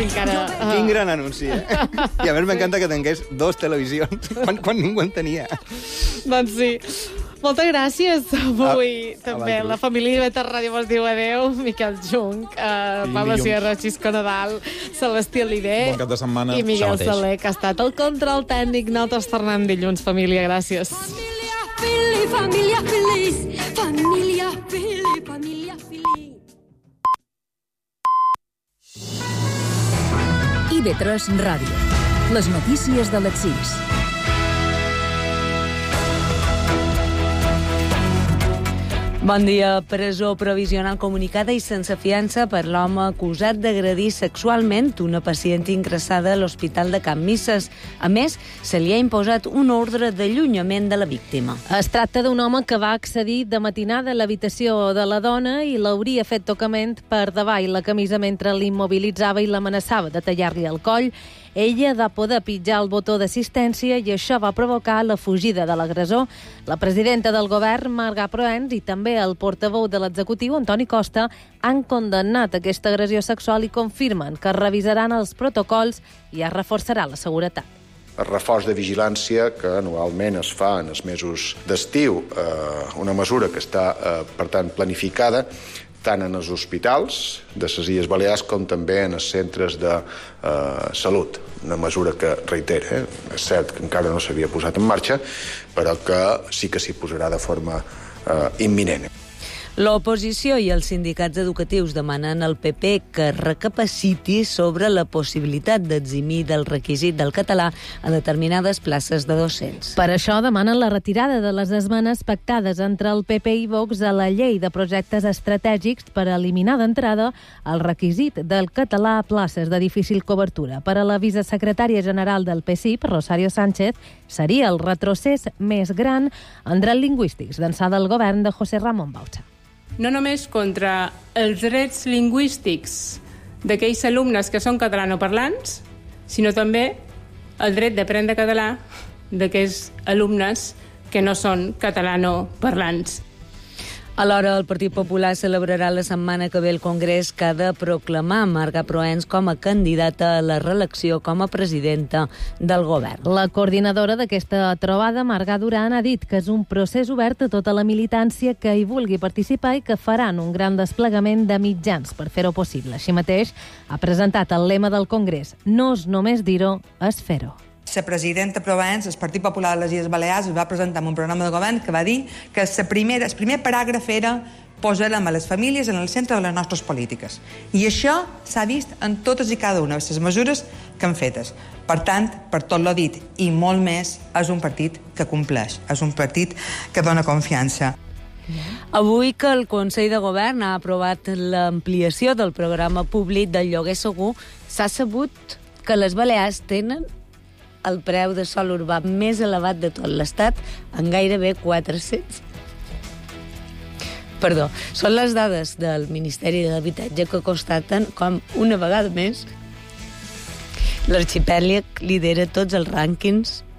si encara... Quin gran anunci, eh? I a més m'encanta que tingués 2 televisions, quan ningú en tenia. Doncs sí. Moltes gràcies. Avui també abans. la família Beta Ràdio vos diu adeu. Miquel Junc, Pablo Sierra, Xisco Nadal, Celestí Oliver Bon cap de setmana. i Miguel Això mateix. Soler, que ha estat el control tècnic. Nosaltres tornem dilluns, família. Gràcies. Familia feliz, familia feliz, familia feliz. IB3 Ràdio. Les notícies de les 6. Bon dia. Presó provisional comunicada i sense fiança per l'home acusat d'agredir sexualment una pacient ingressada a l'Hospital de Can Misses. A més, se li ha imposat un ordre d'allunyament de la víctima. Es tracta d'un home que va accedir de matinada a l'habitació de la dona i l'hauria fet tocament per davall la camisa mentre l'immobilitzava i l'amenaçava de tallar-li el coll. Ella va poder pitjar el botó d'assistència i això va provocar la fugida de l'agressor. La presidenta del govern, Marga Proens, i també el portaveu de l'executiu, Antoni Costa, han condemnat aquesta agressió sexual i confirmen que revisaran els protocols i es reforçarà la seguretat. El reforç de vigilància que anualment es fa en els mesos d'estiu, una mesura que està, per tant, planificada tant en els hospitals de les Illes Balears com també en els centres de salut. Una mesura que, reitera, és cert que encara no s'havia posat en marxa, però que sí que s'hi posarà de forma imminent. L'oposició i els sindicats educatius demanen al PP que recapaciti sobre la possibilitat d'eximir del requisit del català a determinades places de docents. Per això demanen la retirada de les esmenes pactades entre el PP i Vox a la llei de projectes estratègics per eliminar d'entrada el requisit del català a places de difícil cobertura. Per a la vicesecretària general del PSIP, Rosario Sánchez, seria el retrocés més gran en drets lingüístics d'ençà del govern de José Ramón Baucha. No només contra els drets lingüístics d'aquells alumnes que són catalanoparlants, sinó també el dret d'aprendre català d'aquells alumnes que no són catalanoparlants. Alhora, el Partit Popular celebrarà la setmana que ve el Congrés que ha de proclamar Marga Proens com a candidata a la reelecció com a presidenta del govern. La coordinadora d'aquesta trobada, Marga Duran, ha dit que és un procés obert a tota la militància que hi vulgui participar i que faran un gran desplegament de mitjans per fer-ho possible. Així mateix, ha presentat el lema del Congrés: no és només dir-ho, és fer-ho. La presidenta Proens, el Partit Popular de les Illes Balears, es va presentar en un programa de govern que va dir que el primer paràgraf era posarem a les famílies en el centre de les nostres polítiques. I això s'ha vist en totes i cada una de les mesures que han fetes. Per tant, per tot lo dit i molt més, és un partit que compleix, és un partit que dona confiança. Avui que el Consell de Govern ha aprovat l'ampliació del programa públic del lloguer segur, s'ha sabut que les Balears tenen el preu de sòl urbà més elevat de tot l'Estat, en gairebé 400. Perdó, són les dades del Ministeri de l'Habitatge que constaten com, una vegada més, l'arxipèlag lidera tots els rànquings